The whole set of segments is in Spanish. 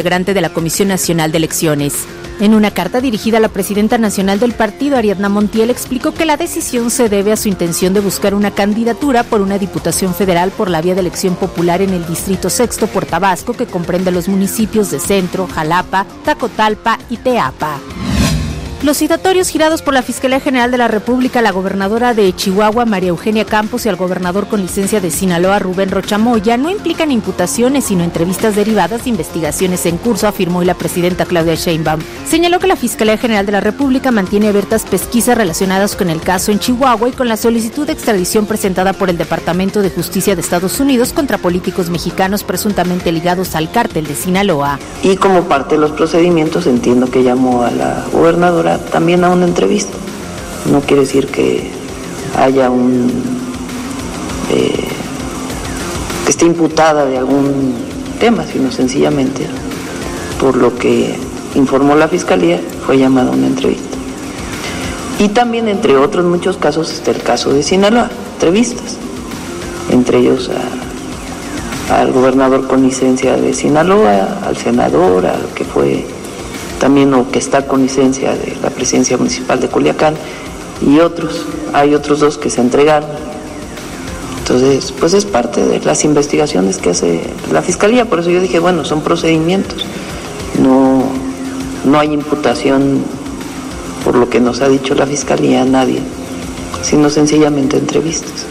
integrante de la Comisión Nacional de Elecciones. En una carta dirigida a la presidenta nacional del partido, Ariadna Montiel, explicó que la decisión se debe a su intención de buscar una candidatura por una diputación federal por la vía de elección popular en el Distrito Sexto por Tabasco, que comprende los municipios de Centro, Jalapa, Tacotalpa y Teapa. Los citatorios girados por la Fiscalía General de la República a la gobernadora de Chihuahua, María Eugenia Campos, y al gobernador con licencia de Sinaloa, Rubén Rocha Moya, no implican imputaciones, sino entrevistas derivadas de investigaciones en curso, afirmó hoy la presidenta Claudia Sheinbaum. Señaló que la Fiscalía General de la República mantiene abiertas pesquisas relacionadas con el caso en Chihuahua y con la solicitud de extradición presentada por el Departamento de Justicia de Estados Unidos contra políticos mexicanos presuntamente ligados al cártel de Sinaloa. Y como parte de los procedimientos, entiendo que llamó a la gobernadora también a una entrevista. No quiere decir que haya que esté imputada de algún tema, sino sencillamente, por lo que informó la Fiscalía, fue llamada a una entrevista. Y también, entre otros muchos casos, está el caso de Sinaloa, entrevistas, entre ellos al gobernador con licencia de Sinaloa, al senador, al que fue también o que está con licencia de la presidencia municipal de Culiacán y otros. Hay otros dos que se entregaron. Entonces, pues es parte de las investigaciones que hace la Fiscalía. Por eso yo dije, bueno, son procedimientos. No hay imputación por lo que nos ha dicho la Fiscalía a nadie, sino sencillamente entrevistas.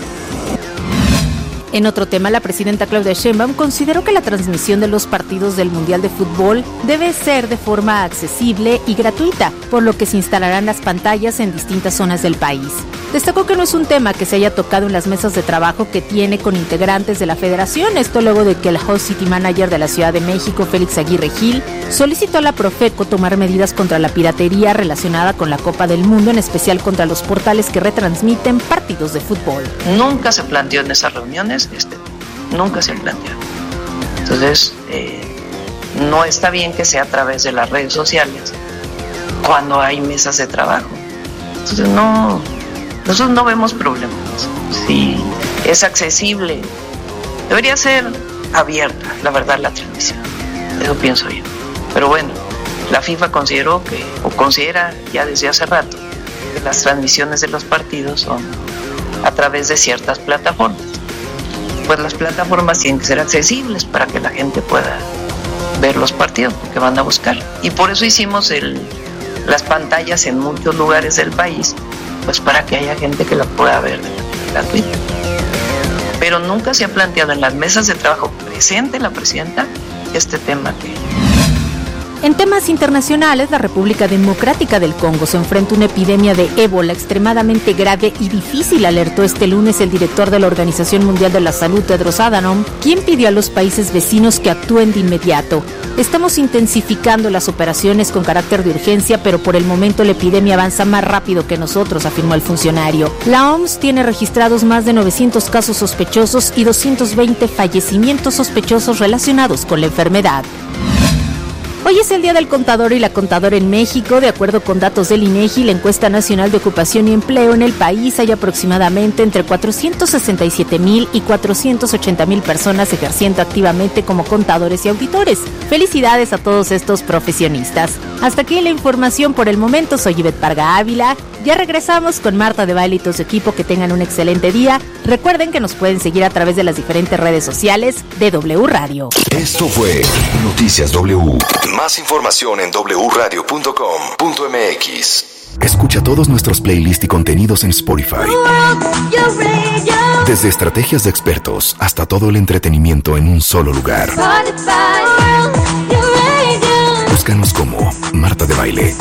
En otro tema, la presidenta Claudia Sheinbaum consideró que la transmisión de los partidos del Mundial de Fútbol debe ser de forma accesible y gratuita, por lo que se instalarán las pantallas en distintas zonas del país. Destacó que no es un tema que se haya tocado en las mesas de trabajo que tiene con integrantes de la federación, esto luego de que el Host City Manager de la Ciudad de México, Félix Aguirre Gil, solicitó a la Profeco tomar medidas contra la piratería relacionada con la Copa del Mundo, en especial contra los portales que retransmiten partidos de fútbol. Nunca se planteó en esas reuniones, nunca se planteó. Entonces, no está bien que sea a través de las redes sociales cuando hay mesas de trabajo. Entonces, nosotros no vemos problemas. Si es accesible, debería ser abierta, la verdad, la transmisión. Eso pienso yo. Pero bueno, la FIFA considera ya desde hace rato que las transmisiones de los partidos son a través de ciertas plataformas. Pues las plataformas tienen que ser accesibles para que la gente pueda ver los partidos que van a buscar. Y por eso hicimos las pantallas en muchos lugares del país, pues para que haya gente que la pueda ver de manera gratuita. Pero nunca se ha planteado en las mesas de trabajo presente la presidenta este tema que... En temas internacionales, la República Democrática del Congo se enfrenta a una epidemia de ébola extremadamente grave y difícil, alertó este lunes el director de la Organización Mundial de la Salud, Tedros Adhanom, quien pidió a los países vecinos que actúen de inmediato. Estamos intensificando las operaciones con carácter de urgencia, pero por el momento la epidemia avanza más rápido que nosotros, afirmó el funcionario. La OMS tiene registrados más de 900 casos sospechosos y 220 fallecimientos sospechosos relacionados con la enfermedad. Hoy es el Día del Contador y la Contadora en México. De acuerdo con datos del INEGI, la Encuesta Nacional de Ocupación y Empleo, en el país hay aproximadamente entre 467,000 y 480,000 personas ejerciendo activamente como contadores y auditores. Felicidades a todos estos profesionistas. Hasta aquí la información por el momento. Soy Ivette Parga Ávila. Ya regresamos con Marta de Baile y todo su equipo. Que tengan un excelente día. Recuerden que nos pueden seguir a través de las diferentes redes sociales de W Radio. Esto fue Noticias W. Más información en wradio.com.mx. Escucha todos nuestros playlists y contenidos en Spotify. Desde estrategias de expertos hasta todo el entretenimiento en un solo lugar. Búscanos como Marta de Baile.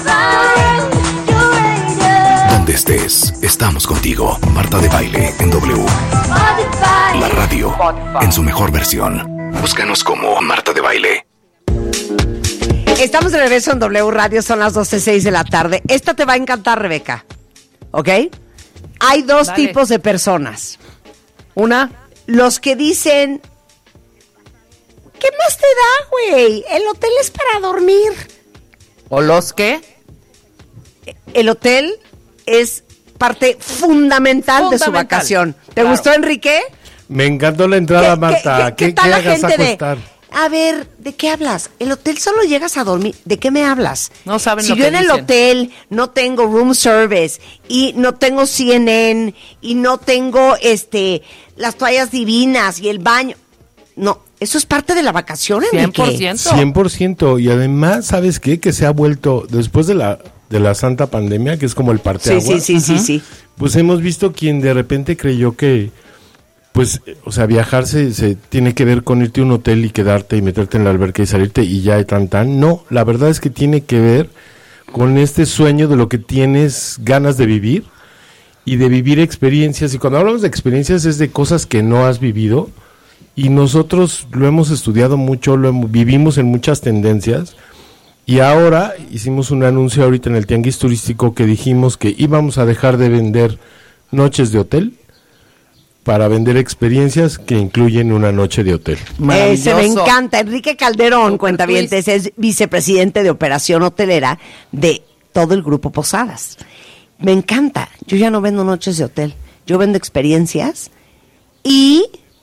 Donde estés, estamos contigo. Marta de Baile en W. La radio en su mejor versión. Búscanos como Marta de Baile. Estamos de regreso en W Radio, son las 12:06 de la tarde. Esta te va a encantar, Rebeca. ¿Ok? Hay dos tipos de personas. Una, los que dicen, ¿qué más te da, güey? El hotel es para dormir. ¿O los qué? El hotel es parte fundamental de su vacación. ¿Te gustó, Enrique? Me encantó la entrada, Marta. ¿Qué tal la gente de... A ver, ¿de qué hablas? El hotel solo llegas a dormir. ¿De qué me hablas? No saben si lo yo que en el dicen. hotel no tengo room service y no tengo CNN y no tengo las toallas divinas y el baño. No, eso es parte de la vacación, Enrique. 100%. 100%. Y además, ¿sabes qué? Que se ha vuelto, después de la santa pandemia, que es como el parteaguas. Sí. Pues hemos visto quien de repente creyó que, pues, o sea, viajar se tiene que ver con irte a un hotel y quedarte y meterte en la alberca y salirte y ya tan. No, la verdad es que tiene que ver con este sueño de lo que tienes ganas de vivir y de vivir experiencias. Y cuando hablamos de experiencias es de cosas que no has vivido y nosotros lo hemos estudiado mucho, vivimos en muchas tendencias. Y ahora hicimos un anuncio ahorita en el Tianguis Turístico que dijimos que íbamos a dejar de vender noches de hotel para vender experiencias que incluyen una noche de hotel. Se me encanta. Enrique Calderón, cuentavientes, es vicepresidente de operación hotelera de todo el Grupo Posadas. Me encanta. Yo ya no vendo noches de hotel. Yo vendo experiencias y...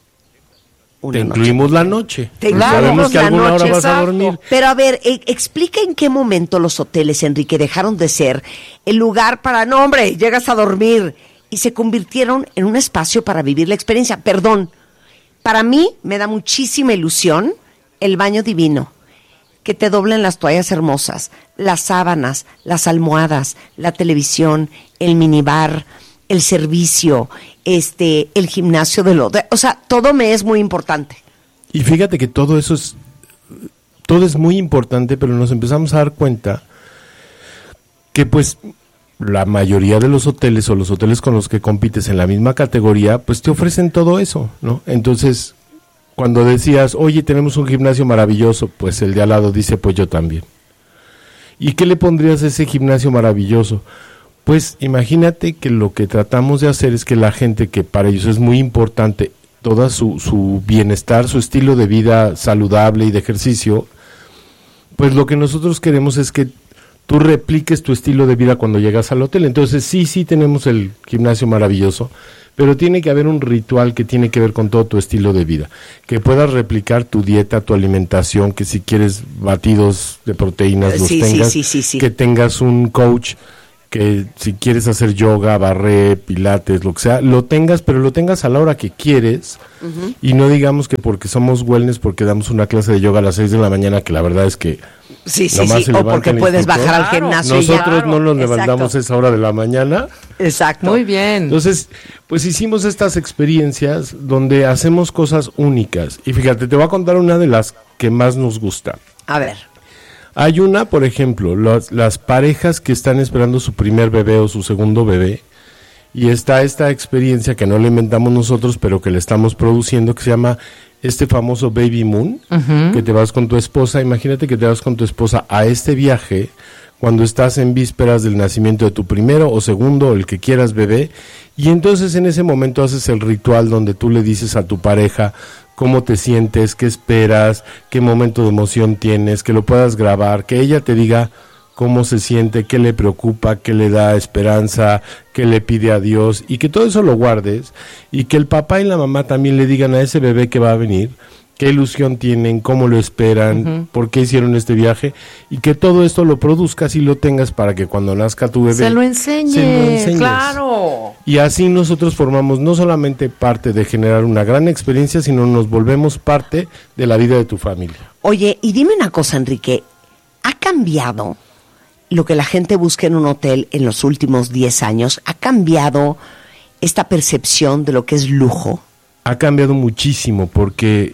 Te incluimos la noche. Sabemos que alguna hora vas a dormir. Pero a ver, explica en qué momento los hoteles, Enrique, dejaron de ser el lugar para, no hombre, llegas a dormir, y se convirtieron en un espacio para vivir la experiencia. Perdón, para mí me da muchísima ilusión el baño divino, que te doblen las toallas hermosas, las sábanas, las almohadas, la televisión, el minibar, el servicio, el gimnasio del hotel, o sea, todo me es muy importante. Y fíjate que todo es muy importante, pero nos empezamos a dar cuenta que pues la mayoría de los hoteles o los hoteles con los que compites en la misma categoría, pues te ofrecen todo eso, ¿no? Entonces, cuando decías, oye, tenemos un gimnasio maravilloso, pues el de al lado dice, pues yo también. ¿Y qué le pondrías a ese gimnasio maravilloso? Pues imagínate que lo que tratamos de hacer es que la gente, que para ellos es muy importante todo su bienestar, su estilo de vida saludable y de ejercicio, pues lo que nosotros queremos es que tú repliques tu estilo de vida cuando llegas al hotel. Entonces sí tenemos el gimnasio maravilloso, pero tiene que haber un ritual que tiene que ver con todo tu estilo de vida, que puedas replicar tu dieta, tu alimentación, que si quieres batidos de proteínas los tengas, que tengas un coach, que si quieres hacer yoga, barré, pilates, lo que sea, lo tengas, pero lo tengas a la hora que quieres, y no digamos que porque somos wellness, porque damos una clase de yoga a las 6 de la mañana, que la verdad es que o porque puedes bajar al gimnasio. Nosotros no nos levantamos a esa hora de la mañana. Exacto. Muy bien. Entonces, pues hicimos estas experiencias donde hacemos cosas únicas. Y fíjate, te voy a contar una de las que más nos gusta. A ver. Hay una, por ejemplo, las parejas que están esperando su primer bebé o su segundo bebé, y está esta experiencia que no la inventamos nosotros, pero que la estamos produciendo, que se llama este famoso Baby Moon, que te vas con tu esposa. Imagínate que te vas con tu esposa a este viaje cuando estás en vísperas del nacimiento de tu primero o segundo, o el que quieras, bebé, y entonces en ese momento haces el ritual donde tú le dices a tu pareja cómo te sientes, qué esperas, qué momento de emoción tienes, que lo puedas grabar, que ella te diga cómo se siente, qué le preocupa, qué le da esperanza, qué le pide a Dios, y que todo eso lo guardes, y que el papá y la mamá también le digan a ese bebé que va a venir qué ilusión tienen, cómo lo esperan, por qué hicieron este viaje, y que todo esto lo produzcas y lo tengas para que cuando nazca tu bebé se lo enseñes. Claro. Y así nosotros formamos no solamente parte de generar una gran experiencia, sino nos volvemos parte de la vida de tu familia. Oye, y dime una cosa, Enrique, ¿ha cambiado lo que la gente busca en un hotel en los últimos 10 años? ¿Ha cambiado esta percepción de lo que es lujo? Ha cambiado muchísimo, porque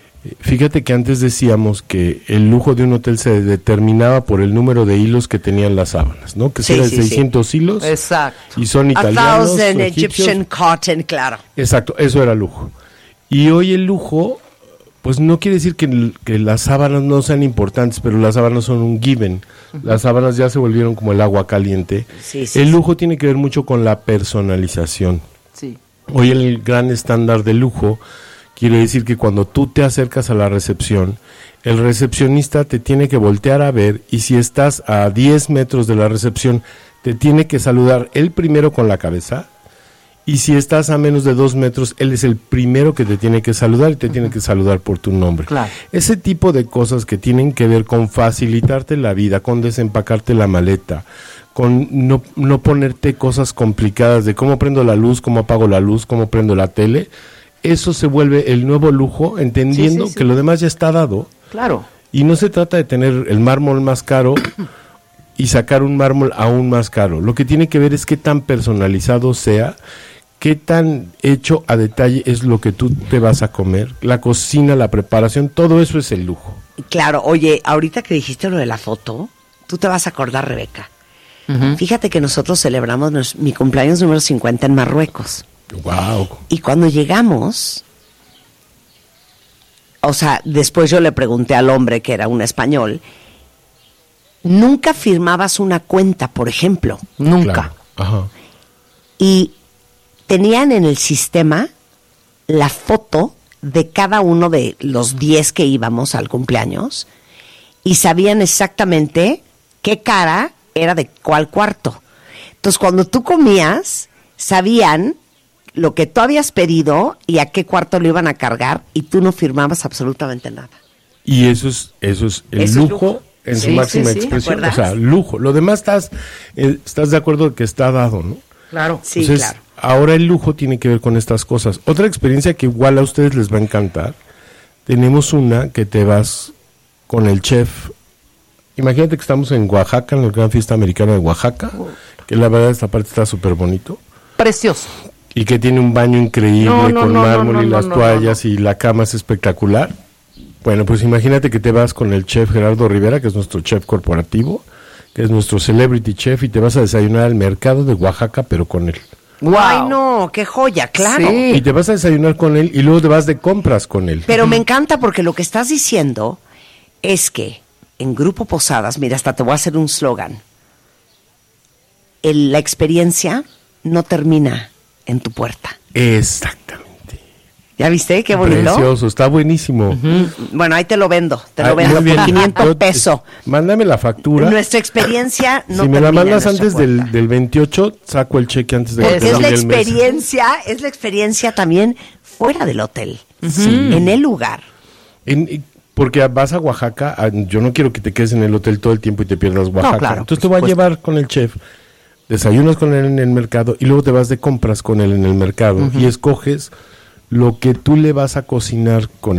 fíjate que antes decíamos que el lujo de un hotel se determinaba por el número de hilos que tenían las sábanas, ¿no? Que eran 600 hilos. Exacto. Y son italianos, 1,000 Egyptian cotton, claro. Exacto, eso era lujo. Y hoy el lujo, pues no quiere decir que las sábanas no sean importantes, pero las sábanas son un given. Las sábanas ya se volvieron como el agua caliente. El lujo tiene que ver mucho con la personalización. Sí. Hoy el gran estándar de lujo quiere decir que cuando tú te acercas a la recepción, el recepcionista te tiene que voltear a ver, y si estás a 10 metros de la recepción, te tiene que saludar él primero con la cabeza Y si estás a menos de 2 metros, él es el primero que te tiene que saludar y te tiene que saludar por tu nombre. Claro. Ese tipo de cosas que tienen que ver con facilitarte la vida, con desempacarte la maleta, con no ponerte cosas complicadas de cómo prendo la luz, cómo apago la luz, cómo prendo la tele, eso se vuelve el nuevo lujo, entendiendo que lo demás ya está dado. Claro. Y no se trata de tener el mármol más caro y sacar un mármol aún más caro. Lo que tiene que ver es qué tan personalizado sea, qué tan hecho a detalle es lo que tú te vas a comer, la cocina, la preparación, todo eso es el lujo. Claro, oye, ahorita que dijiste lo de la foto, tú te vas a acordar, Rebeca. Fíjate que nosotros celebramos mi cumpleaños número 50 en Marruecos. Wow. Y cuando llegamos, o sea, después yo le pregunté al hombre, que era un español, nunca firmabas una cuenta, por ejemplo, nunca. Claro. Ajá. Y tenían en el sistema la foto de cada uno de los 10 que íbamos al cumpleaños y sabían exactamente qué cara era de cuál cuarto. Entonces, cuando tú comías, sabían lo que tú habías pedido y a qué cuarto lo iban a cargar y tú no firmabas absolutamente nada. Y eso es el lujo en su máxima expresión. O sea, lujo. Lo demás estás de acuerdo de que está dado, ¿no? Claro. Sí, entonces, claro. Ahora el lujo tiene que ver con estas cosas. Otra experiencia que igual a ustedes les va a encantar, tenemos una que te vas con el chef. Imagínate que estamos en Oaxaca, en la gran fiesta americana de Oaxaca, que la verdad esta parte está súper bonito. Precioso. Y que tiene un baño increíble con mármol y las toallas y la cama es espectacular. Bueno, pues imagínate que te vas con el chef Gerardo Rivera, que es nuestro chef corporativo, que es nuestro celebrity chef, y te vas a desayunar al mercado de Oaxaca, pero con él. Wow. Ay, no, qué joya, claro. Sí. Y te vas a desayunar con él y luego te vas de compras con él. Pero me encanta porque lo que estás diciendo es que en Grupo Posadas, mira, hasta te voy a hacer un slogan. La experiencia no termina en tu puerta. Exactamente. ¿Ya viste? Qué bonito. Precioso, está buenísimo. Bueno, ahí te lo vendo. Te lo Muy vendo bien. por 500 Yo- pesos. Mándame la factura. Nuestra experiencia no Si me la termina mandas en nuestra antes puerta. del 28, saco el cheque antes de que Porque es la termine el mes. experiencia también fuera del hotel. Sí. En el lugar. Porque vas a Oaxaca, yo no quiero que te quedes en el hotel todo el tiempo y te pierdas Oaxaca. claro, Entonces por te voy a supuesto. llevar con el chef, desayunas con él en el mercado y luego te vas de compras con él en el mercado y escoges lo que tú le vas a cocinar con